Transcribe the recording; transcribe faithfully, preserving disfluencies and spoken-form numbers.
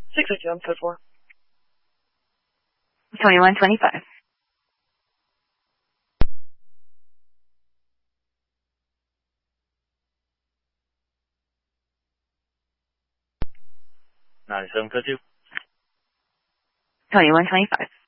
six oh two, I'm code four. twenty-one twenty-five. ninety-seven code two. twenty-one twenty-five.